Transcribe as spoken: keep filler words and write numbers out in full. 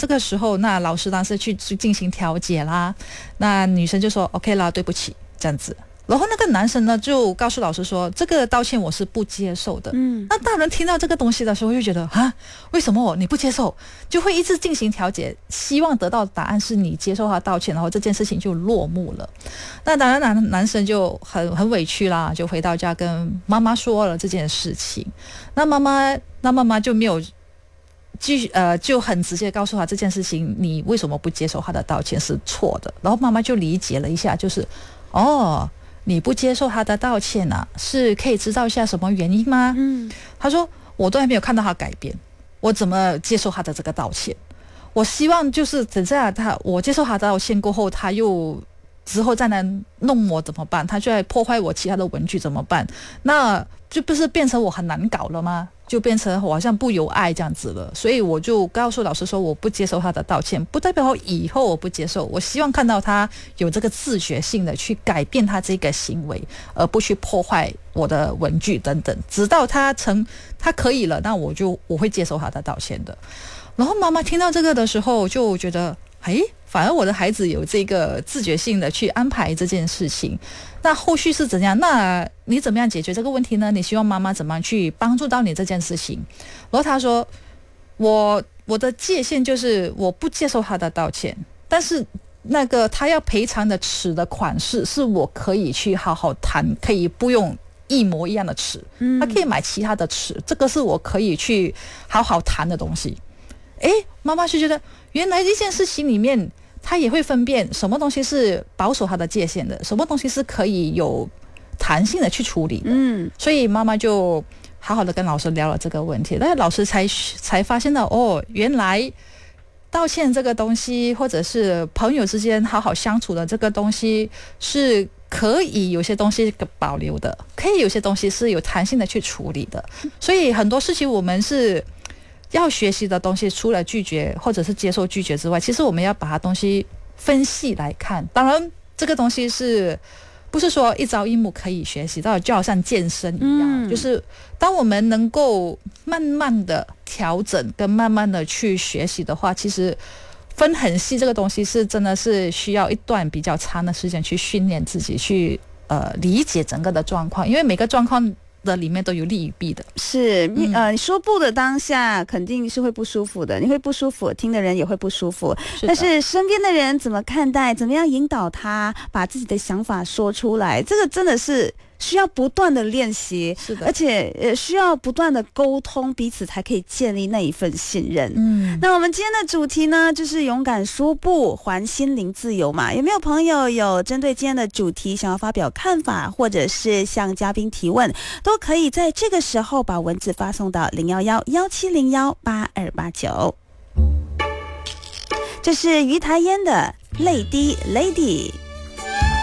这个时候，那老师当时去去进行调解啦，那女生就说 OK 啦，对不起，这样子。然后那个男生呢就告诉老师说，这个道歉我是不接受的。嗯，那大人听到这个东西的时候就觉得啊，为什么你不接受？就会一直进行调解，希望得到答案是你接受他道歉，然后这件事情就落幕了。那当然男男生就很很委屈啦，就回到家跟妈妈说了这件事情。那妈妈那妈妈就没有继续呃就很直接告诉他这件事情你为什么不接受他的道歉是错的。然后妈妈就理解了一下，就是哦。你不接受他的道歉啊，是可以知道一下什么原因吗？嗯，他说我都还没有看到他改变，我怎么接受他的这个道歉？我希望就是等下他我接受他的道歉过后，他又之后再来弄我怎么办？他就来破坏我其他的文具怎么办？那就不是变成我很难搞了吗？就变成我好像不由爱这样子了。所以我就告诉老师说，我不接受他的道歉，不代表以后我不接受，我希望看到他有这个自觉性的去改变他这个行为，而不去破坏我的文具等等，直到他成他可以了，那我就我会接受他的道歉的。然后妈妈听到这个的时候就觉得，诶，反而我的孩子有这个自觉性的去安排这件事情，那后续是怎样？那你怎么样解决这个问题呢？你希望妈妈怎么样去帮助到你这件事情？然后他说，我我的界限就是我不接受他的道歉，但是那个他要赔偿的尺的款式是我可以去好好谈，可以不用一模一样的尺，他可以买其他的尺，这个是我可以去好好谈的东西。诶，妈妈就觉得原来一件事情里面他也会分辨什么东西是保守他的界限的，什么东西是可以有弹性的去处理的。嗯，所以妈妈就好好的跟老师聊了这个问题，但是老师才才发现到，哦，原来道歉这个东西，或者是朋友之间好好相处的这个东西，是可以有些东西保留的，可以有些东西是有弹性的去处理的。所以很多事情我们是要学习的东西，除了拒绝或者是接受拒绝之外，其实我们要把它东西分析来看。当然这个东西是不是说一朝一暮可以学习到，就好像健身一样、嗯、就是当我们能够慢慢的调整跟慢慢的去学习的话，其实分很细这个东西是真的是需要一段比较长的时间去训练自己，去呃理解整个的状况，因为每个状况的里面都有利与弊的。 是，嗯、呃，你说不的当下肯定是会不舒服的，你会不舒服，听的人也会不舒服。是但是身边的人怎么看待，怎么样引导他把自己的想法说出来，这个真的是需要不断的练习，是的，而且呃需要不断的沟通，彼此才可以建立那一份信任。嗯，那我们今天的主题呢，就是勇敢说不，还心灵自由嘛。有没有朋友有针对今天的主题想要发表看法，或者是向嘉宾提问，都可以在这个时候把文字发送到零一一一七零一八二八九。这是于台烟的泪滴 Lady。